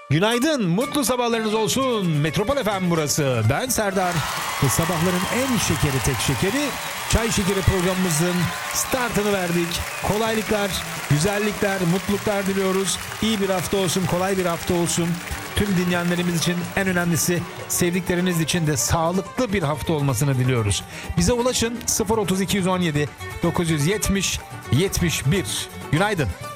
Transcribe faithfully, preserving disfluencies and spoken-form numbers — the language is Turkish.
Günaydın, mutlu sabahlarınız olsun. Metropol F M burası. Ben Serdar. Ve sabahların en şekeri tek şekeri Çay Şekeri programımızın startını verdik. Kolaylıklar, güzellikler, mutluluklar diliyoruz. İyi bir hafta olsun, kolay bir hafta olsun. Tüm dinleyenlerimiz için en önemlisi sevdikleriniz için de sağlıklı bir hafta olmasını diliyoruz. Bize ulaşın sıfır otuz iki on yedi dokuz yüz yetmiş yetmiş bir. Günaydın.